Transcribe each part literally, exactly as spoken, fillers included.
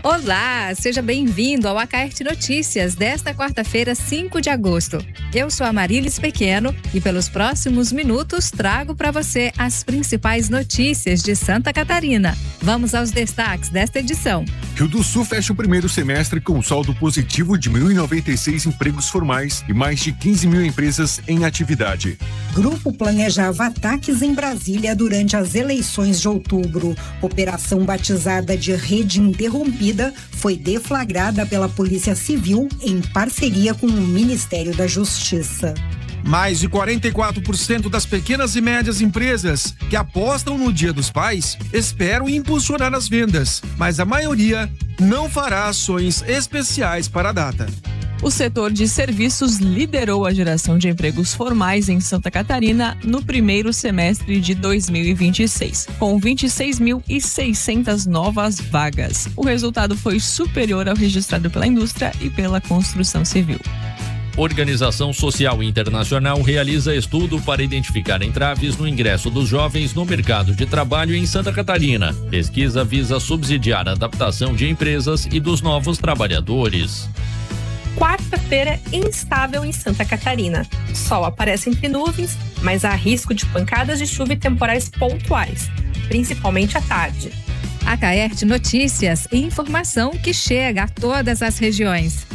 Olá, seja bem-vindo ao Acaerte Notícias desta quarta-feira, cinco de agosto. Eu sou a Marilis Pequeno e pelos próximos minutos trago para você as principais notícias de Santa Catarina. Vamos aos destaques desta edição. Rio do Sul fecha o primeiro semestre com saldo positivo de mil e noventa e seis empregos formais e mais de quinze mil empresas em atividade. Grupo planejava ataques em Brasília durante as eleições de outubro. Operação batizada de Rede Interrompida foi deflagrada pela Polícia Civil em parceria com o Ministério da Justiça. Mais de quarenta e quatro por cento das pequenas e médias empresas que apostam no Dia dos Pais esperam impulsionar as vendas, mas a maioria não fará ações especiais para a data. O setor de serviços liderou a geração de empregos formais em Santa Catarina no primeiro semestre de dois mil e vinte e seis, com vinte e seis mil e seiscentas novas vagas. O resultado foi superior ao registrado pela indústria e pela construção civil. Organização Social Internacional realiza estudo para identificar entraves no ingresso dos jovens no mercado de trabalho em Santa Catarina. Pesquisa visa subsidiar a adaptação de empresas e dos novos trabalhadores. Quarta-feira instável em Santa Catarina. O sol aparece entre nuvens, mas há risco de pancadas de chuva e temporais pontuais, principalmente à tarde. Acaerte Notícias e informação que chega a todas as regiões.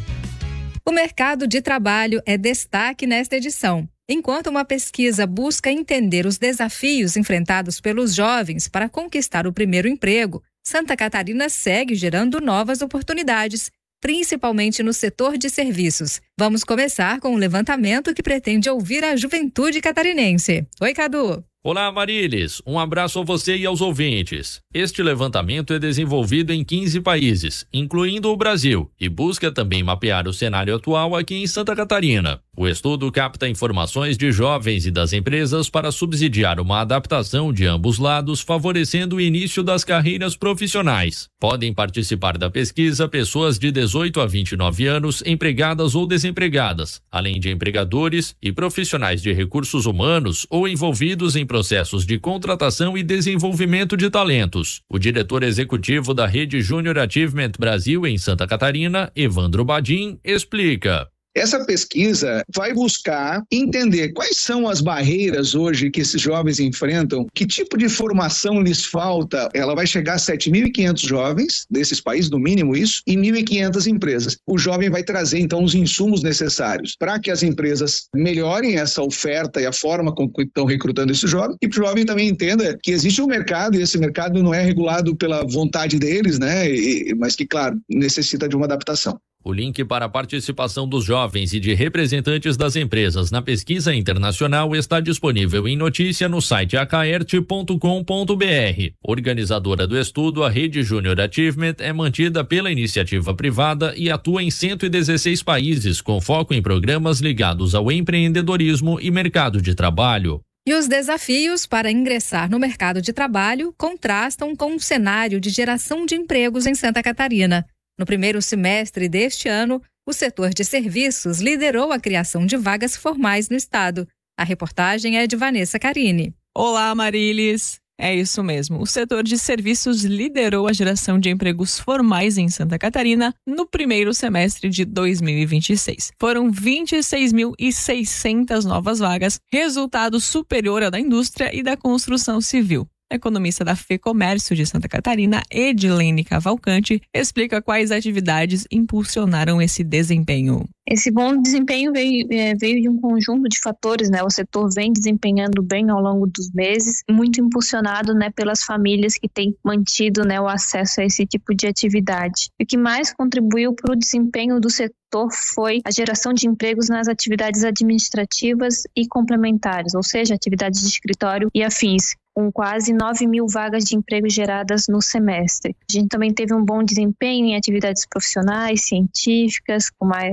O mercado de trabalho é destaque nesta edição. Enquanto uma pesquisa busca entender os desafios enfrentados pelos jovens para conquistar o primeiro emprego, Santa Catarina segue gerando novas oportunidades, principalmente no setor de serviços. Vamos começar com um levantamento que pretende ouvir a juventude catarinense. Oi, Cadu! Olá, Marilis. Um abraço a você e aos ouvintes. Este levantamento é desenvolvido em quinze países, incluindo o Brasil, e busca também mapear o cenário atual aqui em Santa Catarina. O estudo capta informações de jovens e das empresas para subsidiar uma adaptação de ambos lados, favorecendo o início das carreiras profissionais. Podem participar da pesquisa pessoas de dezoito a vinte e nove anos, empregadas ou desempregadas, além de empregadores e profissionais de recursos humanos ou envolvidos em processos de contratação e desenvolvimento de talentos. O diretor executivo da Rede Júnior Achievement Brasil em Santa Catarina, Evandro Badim, explica. Essa pesquisa vai buscar entender quais são as barreiras hoje que esses jovens enfrentam, que tipo de formação lhes falta. Ela vai chegar a sete mil e quinhentos jovens desses países, no mínimo isso, e mil e quinhentas empresas. O jovem vai trazer, então, os insumos necessários para que as empresas melhorem essa oferta e a forma como estão recrutando esse jovem, e para o jovem também entenda que existe um mercado e esse mercado não é regulado pela vontade deles, né? E, mas que, claro, necessita de uma adaptação. O link para a participação dos jovens e de representantes das empresas na pesquisa internacional está disponível em notícia no site acaerte ponto com ponto br. Organizadora do estudo, a Rede Júnior Achievement é mantida pela iniciativa privada e atua em cento e dezesseis países, com foco em programas ligados ao empreendedorismo e mercado de trabalho. E os desafios para ingressar no mercado de trabalho contrastam com um cenário de geração de empregos em Santa Catarina. No primeiro semestre deste ano, o setor de serviços liderou a criação de vagas formais no estado. A reportagem é de Vanessa Carini. Olá, Marilis. É isso mesmo. O setor de serviços liderou a geração de empregos formais em Santa Catarina no primeiro semestre de dois mil e vinte e seis. Foram vinte e seis mil e seiscentas novas vagas, resultado superior ao da indústria e da construção civil. A economista da FEComércio de Santa Catarina, Edilene Cavalcante, explica quais atividades impulsionaram esse desempenho. Esse bom desempenho veio, é, veio de um conjunto de fatores, né? O setor vem desempenhando bem ao longo dos meses, muito impulsionado, né, pelas famílias que têm mantido, né, o acesso a esse tipo de atividade. O que mais contribuiu para o desempenho do setor foi a geração de empregos nas atividades administrativas e complementares, ou seja, atividades de escritório e afins, com quase nove mil vagas de emprego geradas no semestre. A gente também teve um bom desempenho em atividades profissionais, científicas, com mais, quase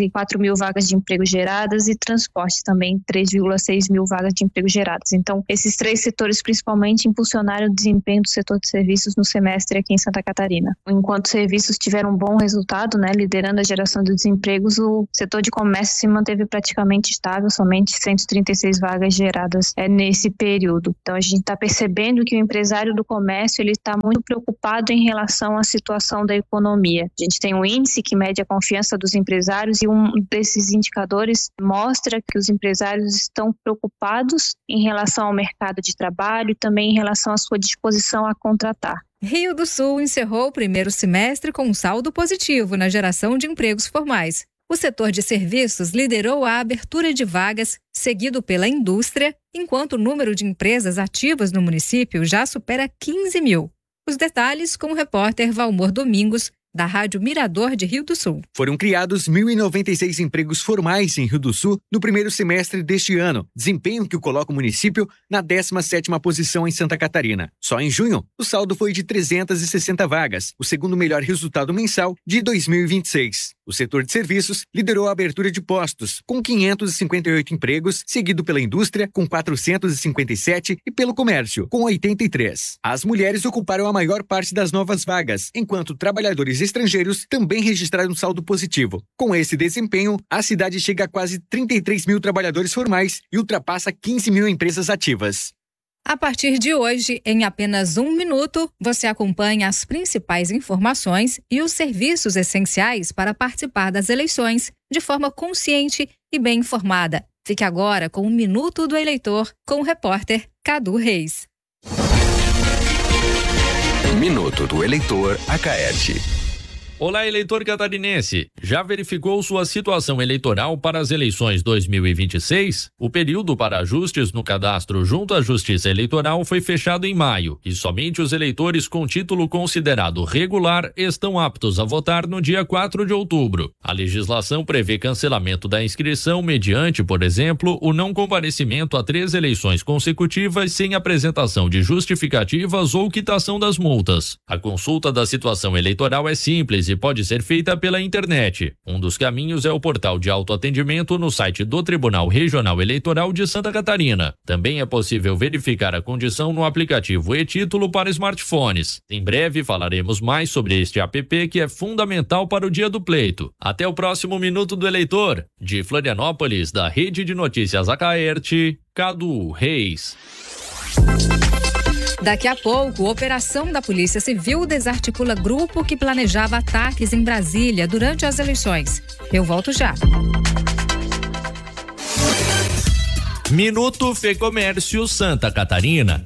quase quatro mil vagas de emprego geradas e transporte também três vírgula seis mil vagas de emprego geradas. Então, esses três setores principalmente impulsionaram o desempenho do setor de serviços no semestre aqui em Santa Catarina. Enquanto serviços tiveram um bom resultado, né, liderando a geração de desempregos, o setor de comércio se manteve praticamente estável, somente cento e trinta e seis vagas geradas é, nesse período. Então, a gente está percebendo que o empresário do comércio ele está muito preocupado em relação à situação da economia. A gente tem um índice que mede a confiança dos empresários e um desses indicadores mostra que os empresários estão preocupados em relação ao mercado de trabalho e também em relação à sua disposição a contratar. Rio do Sul encerrou o primeiro semestre com um saldo positivo na geração de empregos formais. O setor de serviços liderou a abertura de vagas, seguido pela indústria, enquanto o número de empresas ativas no município já supera quinze mil. Os detalhes com o repórter Valmor Domingos, da Rádio Mirador de Rio do Sul. Foram criados mil e noventa e seis empregos formais em Rio do Sul no primeiro semestre deste ano, desempenho que o coloca o município na décima sétima posição em Santa Catarina. Só em junho, o saldo foi de trezentas e sessenta vagas, o segundo melhor resultado mensal de dois mil e vinte e seis. O setor de serviços liderou a abertura de postos, com quinhentos e cinquenta e oito empregos, seguido pela indústria, com quatrocentos e cinquenta e sete, e pelo comércio, com oitenta e três. As mulheres ocuparam a maior parte das novas vagas, enquanto trabalhadores estrangeiros também registraram saldo positivo. Com esse desempenho, a cidade chega a quase trinta e três mil trabalhadores formais e ultrapassa quinze mil empresas ativas. A partir de hoje, em apenas um minuto, você acompanha as principais informações e os serviços essenciais para participar das eleições de forma consciente e bem informada. Fique agora com o Minuto do Eleitor, com o repórter Cadu Reis. Minuto do Eleitor Acaerte. Olá, eleitor catarinense. Já verificou sua situação eleitoral para as eleições dois mil e vinte e seis? O período para ajustes no cadastro junto à Justiça Eleitoral foi fechado em maio e somente os eleitores com título considerado regular estão aptos a votar no dia quatro de outubro. A legislação prevê cancelamento da inscrição mediante, por exemplo, o não comparecimento a três eleições consecutivas sem apresentação de justificativas ou quitação das multas. A consulta da situação eleitoral é simples e pode ser feita pela internet. Um dos caminhos é o portal de autoatendimento no site do Tribunal Regional Eleitoral de Santa Catarina. Também é possível verificar a condição no aplicativo e-Título para smartphones. Em breve falaremos mais sobre este app que é fundamental para o dia do pleito. Até o próximo Minuto do Eleitor. De Florianópolis, da Rede de Notícias Acaerte, Cadu Reis. Daqui a pouco, operação da Polícia Civil desarticula grupo que planejava ataques em Brasília durante as eleições. Eu volto já. Minuto Fecomércio Santa Catarina.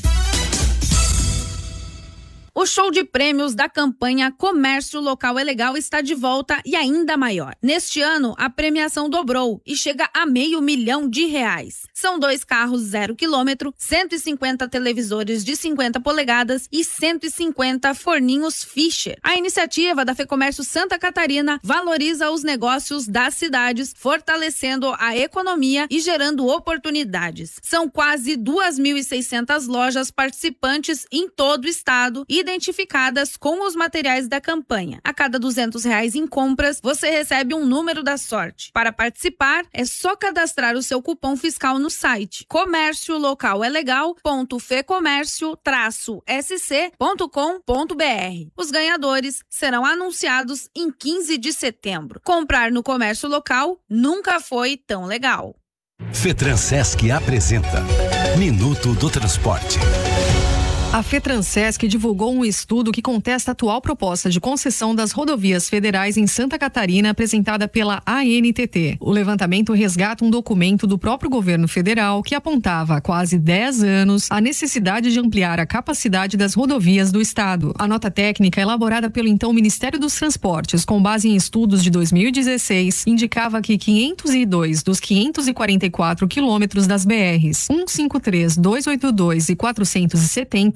O show de prêmios da campanha Comércio Local é Legal está de volta e ainda maior. Neste ano, a premiação dobrou e chega a meio milhão de reais. São dois carros zero quilômetro, cento e cinquenta televisores de cinquenta polegadas e cento e cinquenta forninhos Fischer. A iniciativa da Fecomércio Santa Catarina valoriza os negócios das cidades, fortalecendo a economia e gerando oportunidades. São quase duas mil e seiscentas lojas participantes em todo o estado e identificadas com os materiais da campanha. A cada duzentos reais em compras, você recebe um número da sorte. Para participar, é só cadastrar o seu cupom fiscal no site comércio local é legal ponto fecomércio traço s c ponto com ponto b r. Os ganhadores serão anunciados em quinze de setembro. Comprar no comércio local nunca foi tão legal. FETRANSESC apresenta Minuto do Transporte. A FETRANSESC divulgou um estudo que contesta a atual proposta de concessão das rodovias federais em Santa Catarina apresentada pela A N T T. O levantamento resgata um documento do próprio governo federal que apontava há quase dez anos a necessidade de ampliar a capacidade das rodovias do estado. A nota técnica, elaborada pelo então Ministério dos Transportes, com base em estudos de dois mil e dezesseis, indicava que quinhentos e dois dos quinhentos e quarenta e quatro quilômetros das B Rs cento e cinquenta e três, duzentos e oitenta e dois e quatrocentos e setenta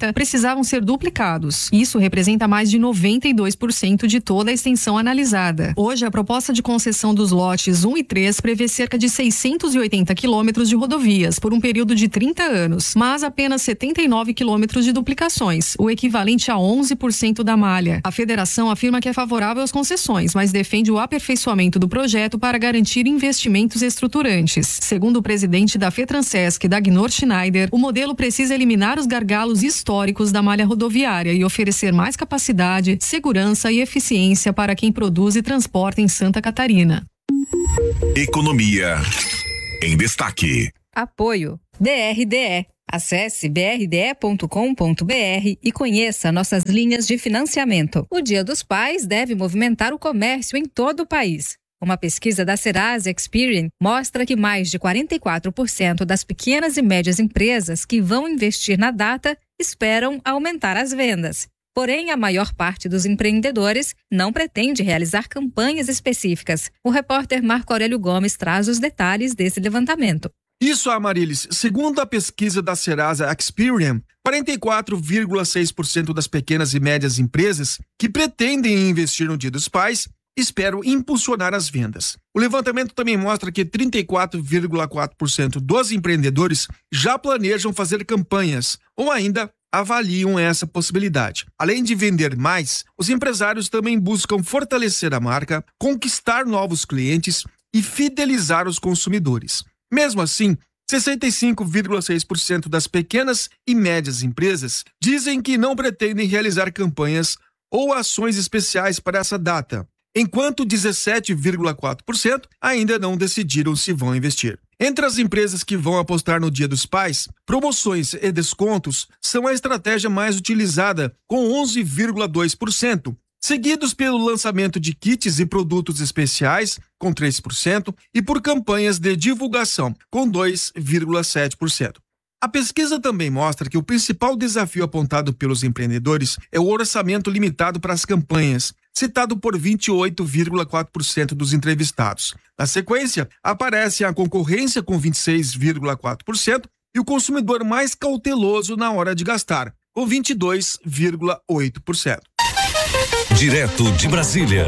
data precisavam ser duplicados. Isso representa mais de noventa e dois por cento de toda a extensão analisada. Hoje, a proposta de concessão dos lotes um e três prevê cerca de seiscentos e oitenta quilômetros de rodovias por um período de trinta anos, mas apenas setenta e nove quilômetros de duplicações, o equivalente a onze por cento da malha. A federação afirma que é favorável às concessões, mas defende o aperfeiçoamento do projeto para garantir investimentos estruturantes. Segundo o presidente da FETRANSESC, Dagnor Schneider, o modelo precisa eliminar os gargalos históricos da malha rodoviária e oferecer mais capacidade, segurança e eficiência para quem produz e transporta em Santa Catarina. Economia em destaque. Apoio B R D E. Acesse b r d e ponto com ponto b r e conheça nossas linhas de financiamento. O Dia dos Pais deve movimentar o comércio em todo o país. Uma pesquisa da Serasa Experian mostra que mais de quarenta e quatro por cento das pequenas e médias empresas que vão investir na data esperam aumentar as vendas. Porém, a maior parte dos empreendedores não pretende realizar campanhas específicas. O repórter Marco Aurélio Gomes traz os detalhes desse levantamento. Isso, Amarilis. Segundo a pesquisa da Serasa Experian, quarenta e quatro vírgula seis por cento das pequenas e médias empresas que pretendem investir no Dia dos Pais esperam impulsionar as vendas. O levantamento também mostra que trinta e quatro vírgula quatro por cento dos empreendedores já planejam fazer campanhas ou ainda avaliam essa possibilidade. Além de vender mais, os empresários também buscam fortalecer a marca, conquistar novos clientes e fidelizar os consumidores. Mesmo assim, sessenta e cinco vírgula seis por cento das pequenas e médias empresas dizem que não pretendem realizar campanhas ou ações especiais para essa data, enquanto dezessete vírgula quatro por cento ainda não decidiram se vão investir. Entre as empresas que vão apostar no Dia dos Pais, promoções e descontos são a estratégia mais utilizada, com onze vírgula dois por cento, seguidos pelo lançamento de kits e produtos especiais, com três por cento, e por campanhas de divulgação, com dois vírgula sete por cento. A pesquisa também mostra que o principal desafio apontado pelos empreendedores é o orçamento limitado para as campanhas, citado por vinte e oito vírgula quatro por cento dos entrevistados. Na sequência, aparece a concorrência com vinte e seis vírgula quatro por cento e o consumidor mais cauteloso na hora de gastar, com vinte e dois vírgula oito por cento. Direto de Brasília.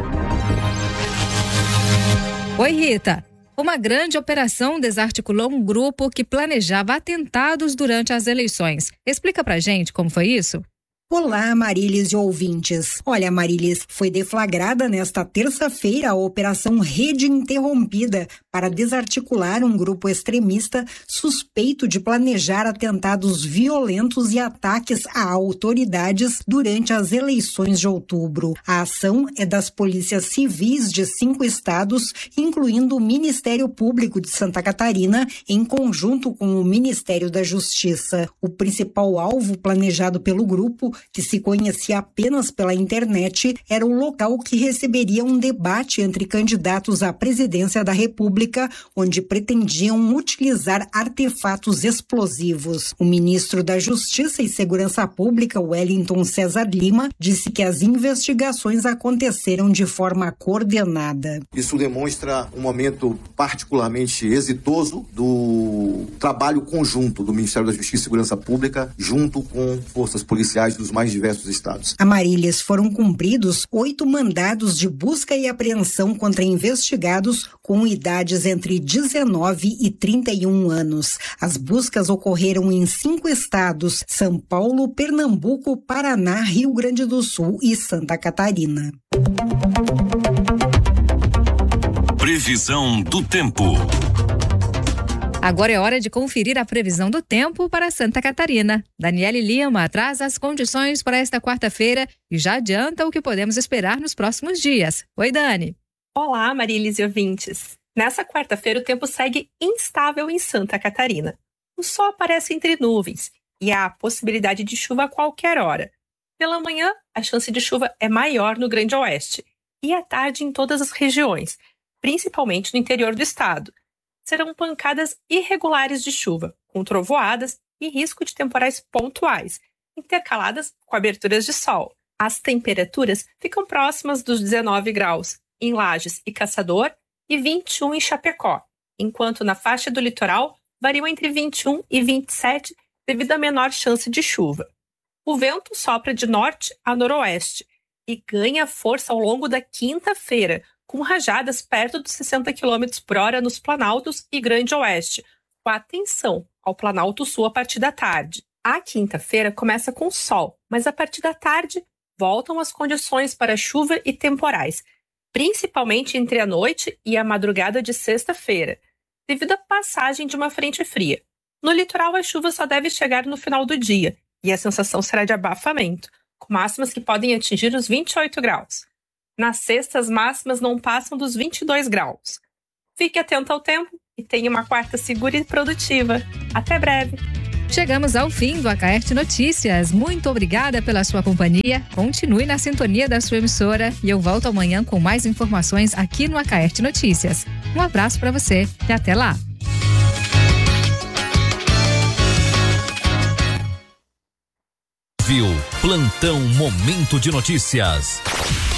Oi, Rita. Uma grande operação desarticulou um grupo que planejava atentados durante as eleições. Explica pra gente como foi isso? Olá, Marilis e ouvintes. Olha, Marilis, foi deflagrada nesta terça-feira a Operação Rede Interrompida para desarticular um grupo extremista suspeito de planejar atentados violentos e ataques a autoridades durante as eleições de outubro. A ação é das polícias civis de cinco estados, incluindo o Ministério Público de Santa Catarina, em conjunto com o Ministério da Justiça. O principal alvo planejado pelo grupo, que se conhecia apenas pela internet, era o local que receberia um debate entre candidatos à presidência da República, onde pretendiam utilizar artefatos explosivos. O ministro da Justiça e Segurança Pública, Wellington César Lima, disse que as investigações aconteceram de forma coordenada. Isso demonstra um momento particularmente exitoso do trabalho conjunto do Ministério da Justiça e Segurança Pública junto com forças policiais dos mais diversos estados. Amarílias, foram cumpridos oito mandados de busca e apreensão contra investigados com idades entre dezenove e trinta e um anos. As buscas ocorreram em cinco estados: São Paulo, Pernambuco, Paraná, Rio Grande do Sul e Santa Catarina. Previsão do tempo. Agora é hora de conferir a previsão do tempo para Santa Catarina. Daniele Lima traz as condições para esta quarta-feira e já adianta o que podemos esperar nos próximos dias. Oi, Dani. Olá, Marilis e ouvintes. Nessa quarta-feira o tempo segue instável em Santa Catarina. O sol aparece entre nuvens e há a possibilidade de chuva a qualquer hora. Pela manhã, a chance de chuva é maior no Grande Oeste e à tarde em todas as regiões, principalmente no interior do estado. Serão pancadas irregulares de chuva, com trovoadas e risco de temporais pontuais, intercaladas com aberturas de sol. As temperaturas ficam próximas dos dezenove graus em Lages e Caçador e vinte e um em Chapecó, enquanto na faixa do litoral variam entre vinte e um e vinte e sete devido à menor chance de chuva. O vento sopra de norte a noroeste e ganha força ao longo da quinta-feira, com rajadas perto dos sessenta quilômetros por hora nos Planaltos e Grande Oeste, com atenção ao Planalto Sul a partir da tarde. A quinta-feira começa com sol, mas a partir da tarde voltam as condições para chuva e temporais, principalmente entre a noite e a madrugada de sexta-feira, devido à passagem de uma frente fria. No litoral, a chuva só deve chegar no final do dia e a sensação será de abafamento, com máximas que podem atingir os vinte e oito graus. Na sexta, as máximas não passam dos vinte e dois graus. Fique atento ao tempo e tenha uma quarta segura e produtiva. Até breve! Chegamos ao fim do Acaerte Notícias. Muito obrigada pela sua companhia. Continue na sintonia da sua emissora e eu volto amanhã com mais informações aqui no Acaerte Notícias. Um abraço para você e até lá! Viu? Plantão Momento de Notícias.